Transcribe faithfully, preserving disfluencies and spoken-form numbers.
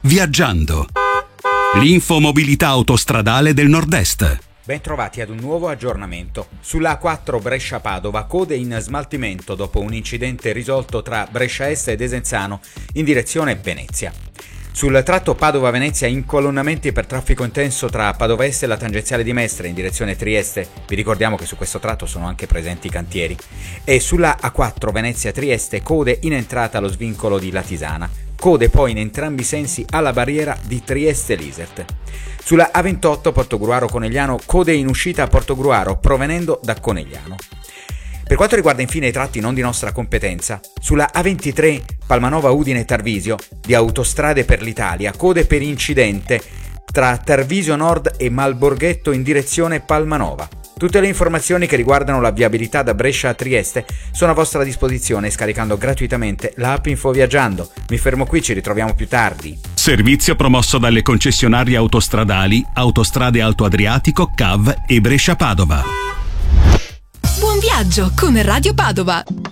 Viaggiando. L'infomobilità autostradale del Nord-Est. Bentrovati ad un nuovo aggiornamento. Sulla A quattro Brescia-Padova, code in smaltimento dopo un incidente risolto tra Brescia Est e Desenzano in direzione Venezia. Sul tratto Padova-Venezia, incolonnamenti per traffico intenso tra Padova Est e la tangenziale di Mestre in direzione Trieste. Vi ricordiamo che su questo tratto sono anche presenti i cantieri. E sulla A quattro Venezia-Trieste, code in entrata allo svincolo di Latisana. Code poi in entrambi i sensi alla barriera di Trieste-Lisert. Sulla A ventotto Portogruaro-Conegliano, code in uscita a Portogruaro provenendo da Conegliano. Per quanto riguarda infine i tratti non di nostra competenza, sulla A ventitré Palmanova-Udine-Tarvisio di Autostrade per l'Italia, code per incidente tra Tarvisio Nord e Malborghetto in direzione Palmanova. Tutte le informazioni che riguardano la viabilità da Brescia a Trieste sono a vostra disposizione scaricando gratuitamente l'app Infoviaggiando. Mi fermo qui, ci ritroviamo più tardi. Servizio promosso dalle concessionarie autostradali Autostrade Alto Adriatico, C A V e Brescia Padova. Buon viaggio con Radio Padova!